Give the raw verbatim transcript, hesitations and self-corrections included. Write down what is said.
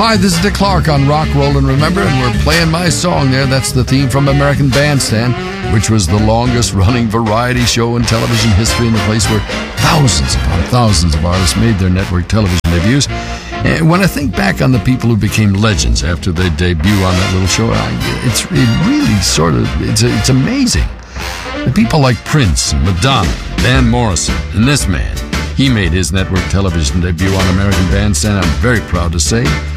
Hi, this is Dick Clark on Rock, Roll, and Remember, and we're playing my song there. That's the theme from American Bandstand, which was the longest-running variety show in television history, and the place where thousands upon thousands of artists made their network television debuts. And when I think back on the people who became legends after their debut on that little show, I, it's it really sort of, it's, it's amazing. The people like Prince and Madonna, Van Morrison, and this man, he made his network television debut on American Bandstand, I'm very proud to say.